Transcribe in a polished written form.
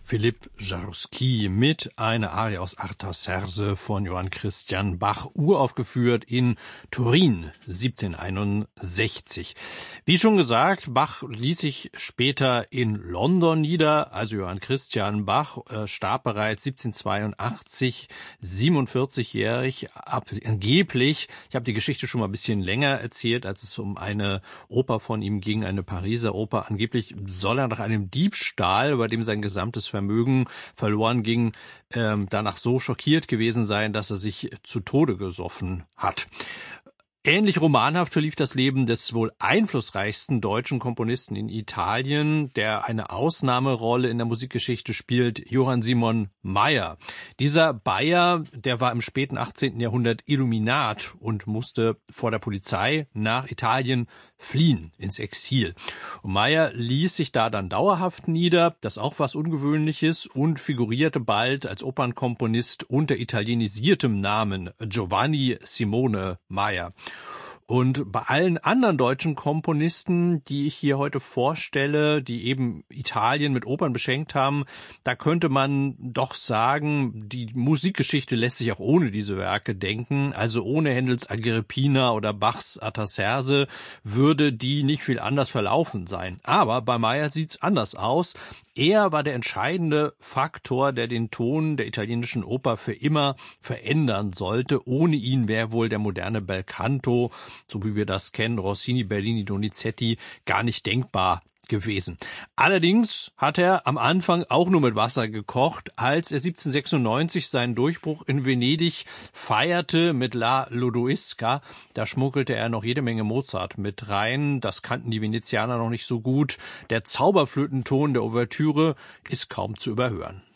Philipp Jaroussky mit einer Arie aus Artaserse von Johann Christian Bach, uraufgeführt in Turin 1761. Wie schon gesagt, Bach ließ sich später in London nieder, also Johann Christian Bach starb bereits 1782, 47-jährig, angeblich. Ich habe die Geschichte schon mal ein bisschen länger erzählt, als es um eine Oper von ihm ging, eine Pariser Oper. Angeblich soll er nach einem Diebstahl, bei dem sein gesamtes Vermögen verloren ging, danach so schockiert gewesen sein, dass er sich zu Tode gesoffen hat. Ähnlich romanhaft verlief das Leben des wohl einflussreichsten deutschen Komponisten in Italien, der eine Ausnahmerolle in der Musikgeschichte spielt, Johann Simon Mayr. Dieser Bayer, der war im späten 18. Jahrhundert Illuminat und musste vor der Polizei nach Italien fliehen, ins Exil. Und Mayr ließ sich da dann dauerhaft nieder, das auch was Ungewöhnliches, und figurierte bald als Opernkomponist unter italienisiertem Namen Giovanni Simone Mayr. Und bei allen anderen deutschen Komponisten, die ich hier heute vorstelle, die eben Italien mit Opern beschenkt haben, da könnte man doch sagen, die Musikgeschichte lässt sich auch ohne diese Werke denken. Also ohne Händels Agrippina oder Bachs Artaserse würde die nicht viel anders verlaufen sein. Aber bei Mayr sieht's anders aus. Er war der entscheidende Faktor, der den Ton der italienischen Oper für immer verändern sollte. Ohne ihn wäre wohl der moderne Belcanto, so wie wir das kennen, Rossini, Bellini, Donizetti, gar nicht denkbar gewesen. Allerdings hat er am Anfang auch nur mit Wasser gekocht, als er 1796 seinen Durchbruch in Venedig feierte mit La Lodoisca. Da schmuggelte er noch jede Menge Mozart mit rein. Das kannten die Venezianer noch nicht so gut. Der Zauberflötenton der Ouvertüre ist kaum zu überhören.